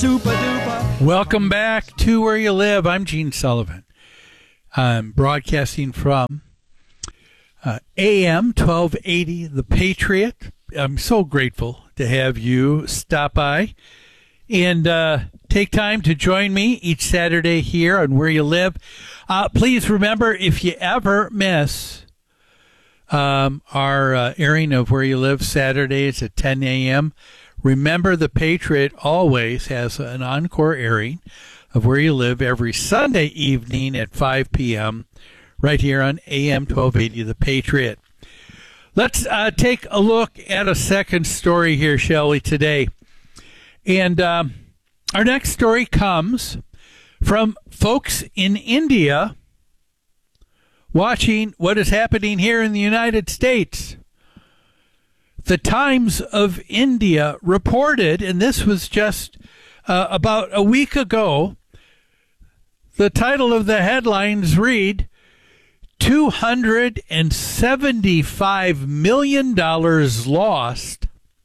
Super duper. Welcome back to Where You Live. I'm Gene Sullivan. I'm broadcasting from AM 1280, The Patriot. I'm so grateful to have you stop by and take time to join me each Saturday here on Where You Live. Please remember, if you ever miss our airing of Where You Live Saturdays at 10 a.m., remember, The Patriot always has an encore airing of Where You Live every Sunday evening at 5 p.m. right here on AM 1280, The Patriot. Let's take a look at a second story here, shall we, today. And our next story comes from folks in India watching what is happening here in the United States. The Times of India reported, and this was just about a week ago, the title of the headlines read, $275 million lost,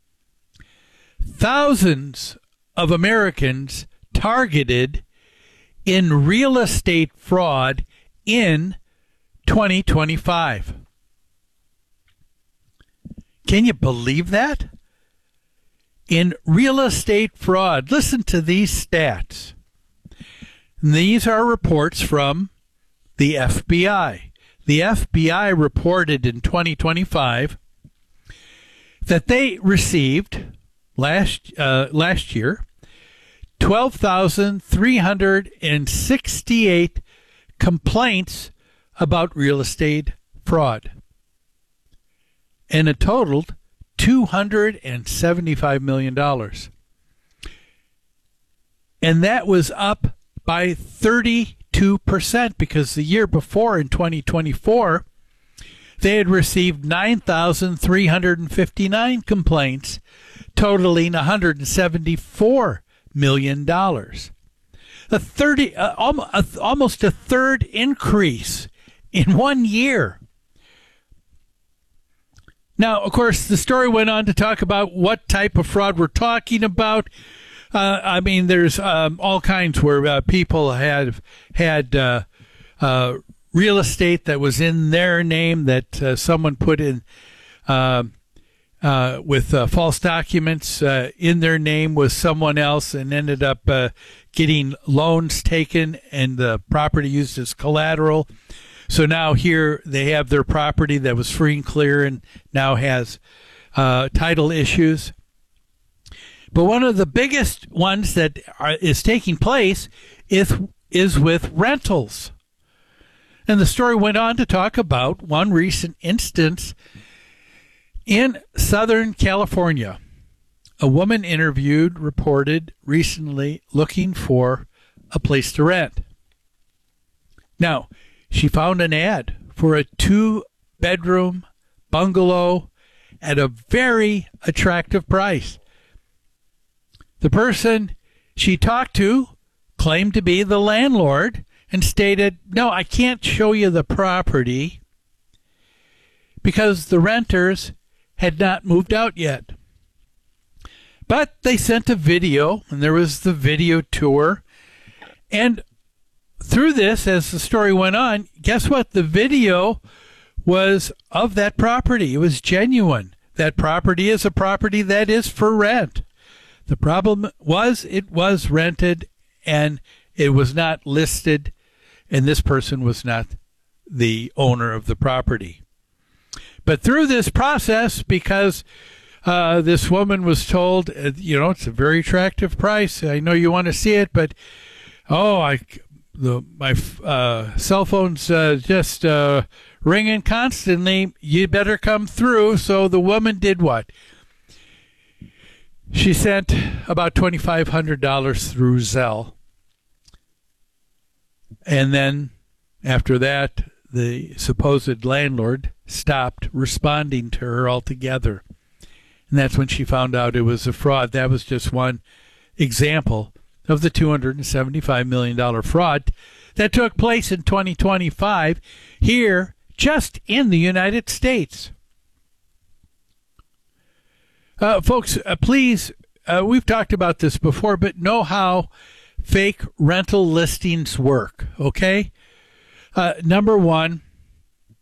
thousands of Americans targeted in real estate fraud in 2025. Can you believe that? In real estate fraud, listen to these stats. These are reports from the FBI. The FBI reported in 2025 that they received last year 12,368 complaints about real estate fraud, and it totaled $275 million. And that was up by 32%, because the year before, in 2024, they had received 9,359 complaints, totaling $174 million. Almost a third increase in 1 year. Now, of course, the story went on to talk about what type of fraud we're talking about. There's all kinds where people had real estate that was in their name that someone put in with false documents in their name with someone else, and ended up getting loans taken and the property used as collateral. So now here they have their property that was free and clear and now has title issues. But one of the biggest ones that is taking place is with rentals. And the story went on to talk about one recent instance in Southern California. A woman interviewed reported recently looking for a place to rent. Now, she found an ad for a 2-bedroom bungalow at a very attractive price. The person she talked to claimed to be the landlord and stated, "No, I can't show you the property because the renters had not moved out yet." But they sent a video, and there was the video tour. And through this, as the story went on, guess what? The video was of that property. It was genuine. That property is a property that is for rent. The problem was it was rented and it was not listed, and this person was not the owner of the property. But through this process, because this woman was told, it's a very attractive price. I know you want to see it, but my cell phone's just ringing constantly. You better come through. So the woman did what? She sent about $2,500 through Zelle. And then after that, the supposed landlord stopped responding to her altogether. And that's when she found out it was a fraud. That was just one example of the $275 million fraud that took place in 2025 here just in the United States. Folks, please we've talked about this before, but know how fake rental listings work, okay? Number one,